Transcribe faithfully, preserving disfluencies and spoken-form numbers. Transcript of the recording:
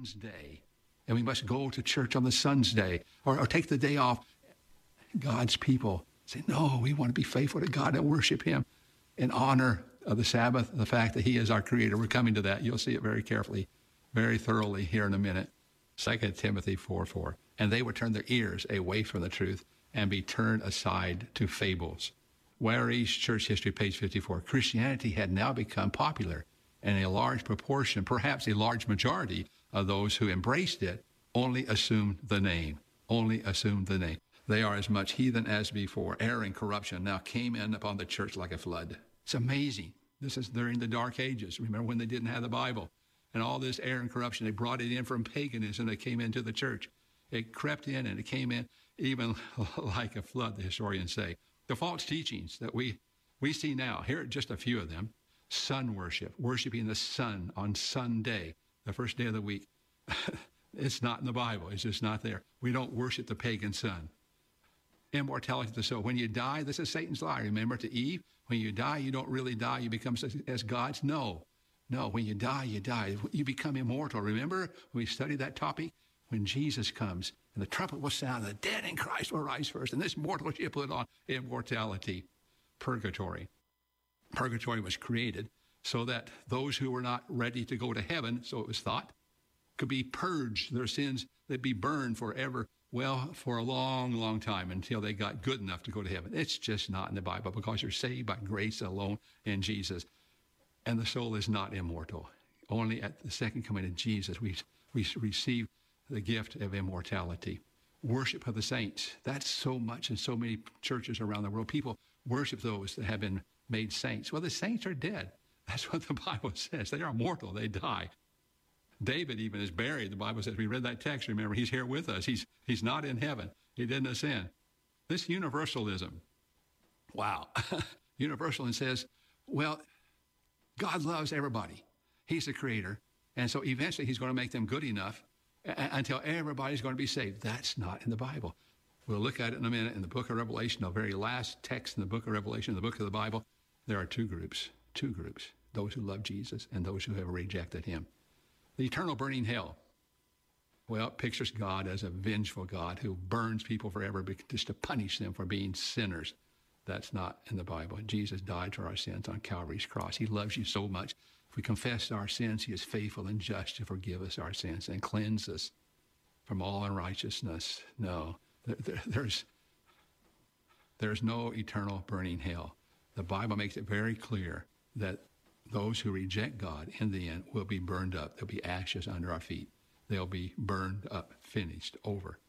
Sun's day, and we must go to church on the Sun's day, or, or take the day off. God's people say, no, we want to be faithful to God and worship him in honor of the Sabbath, the fact that he is our creator. We're coming to that. You'll see it very carefully, very thoroughly here in a minute. Second Timothy four four. And they would turn their ears away from the truth and be turned aside to fables. Whereas Church History, page fifty-four, Christianity had now become popular, and a large proportion, perhaps a large majority of those who embraced it only assumed the name, only assumed the name. They are as much heathen as before. Error and corruption now came in upon the church like a flood. It's amazing. This is during the Dark Ages. Remember when they didn't have the Bible? And all this error and corruption, they brought it in from paganism that came into the church. It crept in and it came in even like a flood, the historians say. The false teachings that we, we see now, here are just a few of them. Sun worship, worshiping the sun on Sunday, the first day of the week. It's not in the Bible. It's just not there. We don't worship the pagan sun. Immortality of the soul. When you die, this is Satan's lie. Remember to Eve, when you die, you don't really die. You become as gods. No, no. When you die, you die. You become immortal. Remember when we studied that topic? When Jesus comes and the trumpet will sound, the dead in Christ will rise first, and this mortal ship put on immortality. Purgatory. Purgatory was created so that those who were not ready to go to heaven, so it was thought, could be purged, their sins, they'd be burned forever, well, for a long, long time until they got good enough to go to heaven. It's just not in the Bible because you're saved by grace alone in Jesus. And the soul is not immortal. Only at the second coming of Jesus, we, we receive the gift of immortality. Worship of the saints. That's so much in so many churches around the world. People worship those that have been made saints. Well, the saints are dead. That's what the Bible says. They are mortal. They die. David even is buried. The Bible says, we read that text, remember, he's here with us. He's, he's not in heaven. He didn't ascend. This universalism, wow. Universalism says, well, God loves everybody. He's the creator. And so eventually he's going to make them good enough until everybody's going to be saved. That's not in the Bible. We'll look at it in a minute. In the book of Revelation, the very last text in the book of Revelation, the book of the Bible, there are two groups, two groups, those who love Jesus and those who have rejected him. The eternal burning hell, well, it pictures God as a vengeful God who burns people forever just to punish them for being sinners. That's not in the Bible. Jesus died for our sins on Calvary's cross. He loves you so much. If we confess our sins, he is faithful and just to forgive us our sins and cleanse us from all unrighteousness. No, there, there, there's, there's no eternal burning hell. The Bible makes it very clear that those who reject God in the end will be burned up. There'll be ashes under our feet. They'll be burned up, finished, over.